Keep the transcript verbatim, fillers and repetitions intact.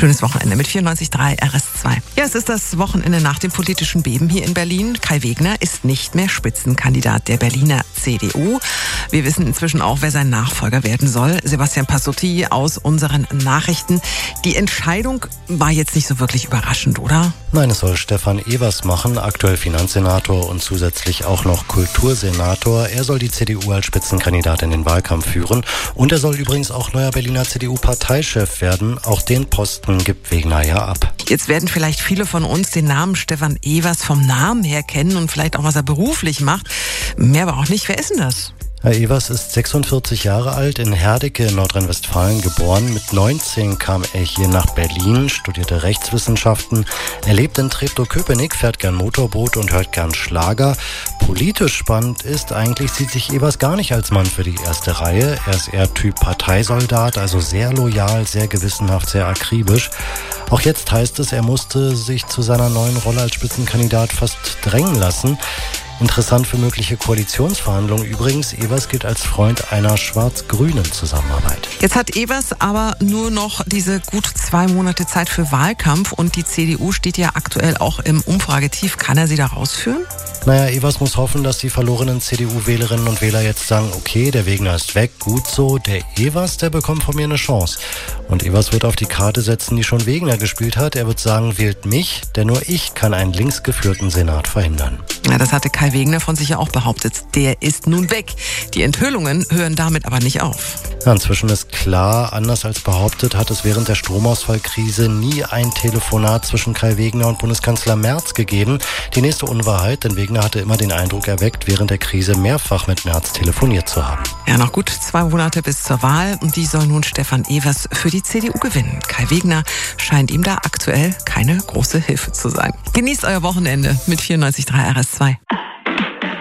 Schönes Wochenende mit vierundneunzig Komma drei R S zwei. Ja, es ist das Wochenende nach dem politischen Beben hier in Berlin. Kai Wegner ist nicht mehr Spitzenkandidat der Berliner C D U. Wir wissen inzwischen auch, wer sein Nachfolger werden soll. Sebastian Passutti aus unseren Nachrichten. Die Entscheidung war jetzt nicht so wirklich überraschend, oder? Nein, es soll Stefan Evers machen, aktuell Finanzsenator und zusätzlich auch noch Kultursenator. Er soll die C D U als Spitzenkandidat in den Wahlkampf führen. Und er soll übrigens auch neuer Berliner C D U-Parteichef werden. Auch den Posten gibt Wegner ja ab. Jetzt werden vielleicht viele von uns den Namen Stefan Evers vom Namen her kennen und vielleicht auch, was er beruflich macht. Mehr aber auch nicht. Wer ist denn das? Herr Evers ist sechsundvierzig Jahre alt, in Herdecke in Nordrhein-Westfalen geboren. Mit neunzehn kam er hier nach Berlin, studierte Rechtswissenschaften. Er lebt in Treptow-Köpenick, fährt gern Motorboot und hört gern Schlager. Politisch spannend ist, eigentlich sieht sich Evers gar nicht als Mann für die erste Reihe. Er ist eher Typ Parteisoldat, also sehr loyal, sehr gewissenhaft, sehr akribisch. Auch jetzt heißt es, er musste sich zu seiner neuen Rolle als Spitzenkandidat fast drängen lassen. Interessant für mögliche Koalitionsverhandlungen übrigens, Evers gilt als Freund einer schwarz-grünen Zusammenarbeit. Jetzt hat Evers aber nur noch diese gut zwei Monate Zeit für Wahlkampf und die C D U steht ja aktuell auch im Umfragetief. Kann er sie da rausführen? Naja, Evers muss hoffen, dass die verlorenen C D U-Wählerinnen und Wähler jetzt sagen, okay, der Wegner ist weg, gut so, der Evers, der bekommt von mir eine Chance. Und Evers wird auf die Karte setzen, die schon Wegner gespielt hat. Er wird sagen, wählt mich, denn nur ich kann einen links geführten Senat verhindern. Ja, das hatte Kai Wegner von sich ja auch behauptet. Der ist nun weg. Die Enthüllungen hören damit aber nicht auf. Ja, inzwischen ist klar, anders als behauptet, hat es während der Stromausfallkrise nie ein Telefonat zwischen Kai Wegner und Bundeskanzler Merz gegeben. Die nächste Unwahrheit, denn Wegner hatte immer den Eindruck erweckt, während der Krise mehrfach mit Merz telefoniert zu haben. Ja, noch gut zwei Monate bis zur Wahl und die soll nun Stefan Evers für die C D U gewinnen. Kai Wegner scheint ihm da aktuell keine große Hilfe zu sein. Genießt euer Wochenende mit vierundneunzig Komma drei R S zwei.